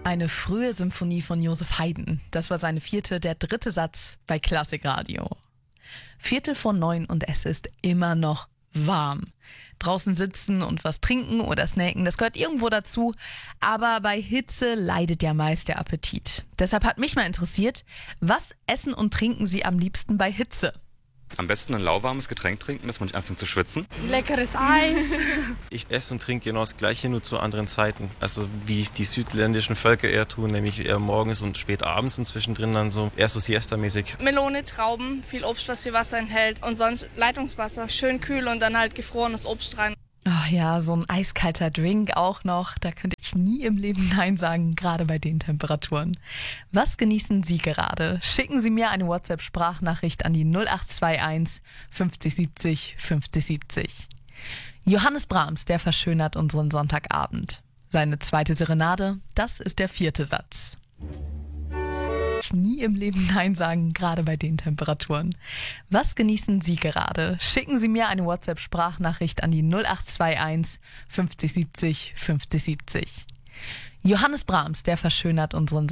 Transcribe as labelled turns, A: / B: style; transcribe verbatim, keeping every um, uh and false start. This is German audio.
A: Eine frühe Symphonie von Joseph Haydn. Das war seine vierte, der dritte Satz bei Klassikradio. Viertel vor neun und es ist immer noch warm. Draußen sitzen und was trinken oder snacken, das gehört irgendwo dazu. Aber bei Hitze leidet ja meist der Appetit. Deshalb hat mich mal interessiert, was essen und trinken Sie am liebsten bei Hitze?
B: Am besten ein lauwarmes Getränk trinken, dass man nicht anfängt zu schwitzen.
C: Leckeres Eis.
D: Ich esse und trinke genau das Gleiche, nur zu anderen Zeiten. Also wie es die südländischen Völker eher tun, nämlich eher morgens und spät abends und zwischendrin dann so eher so Siesta-mäßig.
C: Melone, Trauben, viel Obst, was viel Wasser enthält und sonst Leitungswasser, schön kühl und dann halt gefrorenes Obst rein.
A: Ach ja, so ein eiskalter Drink auch noch. Da könnte ich nie im Leben Nein sagen, gerade bei den Temperaturen. Was genießen Sie gerade? Schicken Sie mir eine WhatsApp-Sprachnachricht an die null acht zwei eins fünfzig siebzig fünfzig siebzig. Johannes Brahms, der verschönert unseren Sonntagabend. Seine zweite Serenade, das ist der vierte Satz. Nie im Leben Nein sagen, gerade bei den Temperaturen. Was genießen Sie gerade? Schicken Sie mir eine WhatsApp-Sprachnachricht an die null acht zwei eins fünfzig siebzig fünfzig siebzig. Johannes Brahms, der verschönert unseren